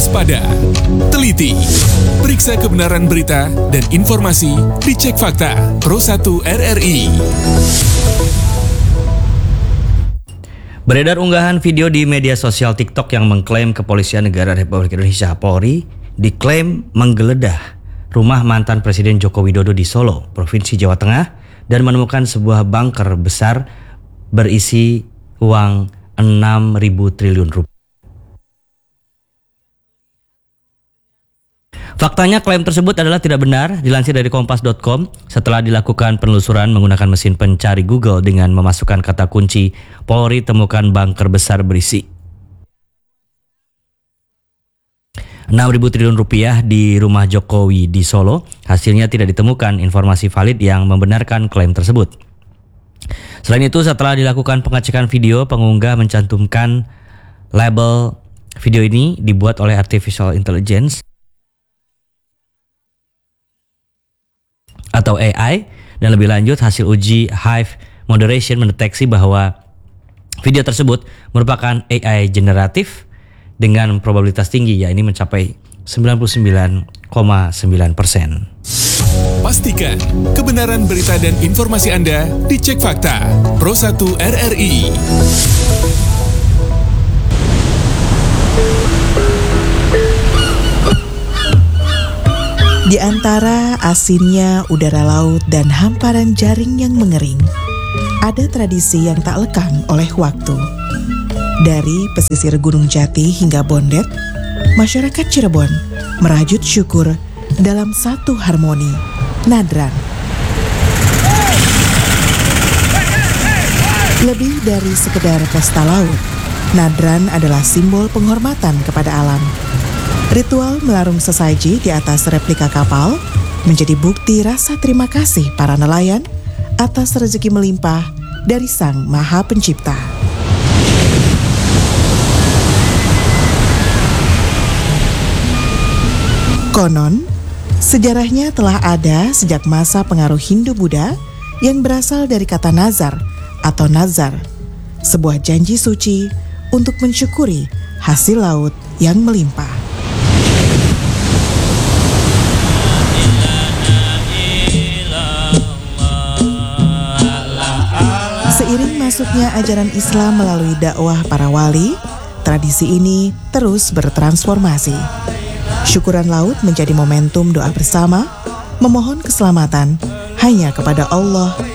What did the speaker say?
waspada, teliti, periksa kebenaran berita dan informasi, dicek fakta. Pro1 RRI. Beredar unggahan video di media sosial TikTok yang mengklaim Kepolisian Negara Republik Indonesia Polri diklaim menggeledah rumah mantan Presiden Joko Widodo di Solo, Provinsi Jawa Tengah, dan menemukan sebuah bunker besar berisi uang 6.000 triliun rupiah. Faktanya klaim tersebut adalah tidak benar, dilansir dari kompas.com setelah dilakukan penelusuran menggunakan mesin pencari Google dengan memasukkan kata kunci Polri temukan bunker besar berisi 6.000 triliun rupiah di rumah Jokowi di Solo. Hasilnya tidak ditemukan informasi valid yang membenarkan klaim tersebut. Selain itu, setelah dilakukan pengecekan video, pengunggah mencantumkan label video ini dibuat oleh Artificial Intelligence atau AI, dan lebih lanjut hasil uji Hive Moderation mendeteksi bahwa video tersebut merupakan AI generatif dengan probabilitas tinggi, yakni mencapai 99,9%. Pastikan kebenaran berita dan informasi Anda dicek fakta. Pro1 RRI. Di antara asinnya udara laut dan hamparan jaring yang mengering, ada tradisi yang tak lekang oleh waktu. Dari pesisir Gunung Jati hingga Bondet, masyarakat Cirebon merajut syukur dalam satu harmoni, nadran. Lebih dari sekedar pesta laut, nadran adalah simbol penghormatan kepada alam. Ritual melarung sesaji di atas replika kapal menjadi bukti rasa terima kasih para nelayan atas rezeki melimpah dari Sang Maha Pencipta. Konon, sejarahnya telah ada sejak masa pengaruh Hindu-Buddha yang berasal dari kata nazar atau nazar, sebuah janji suci untuk mensyukuri hasil laut yang melimpah. Seiring masuknya ajaran Islam melalui dakwah para wali, tradisi ini terus bertransformasi. Syukuran laut menjadi momentum doa bersama, memohon keselamatan hanya kepada Allah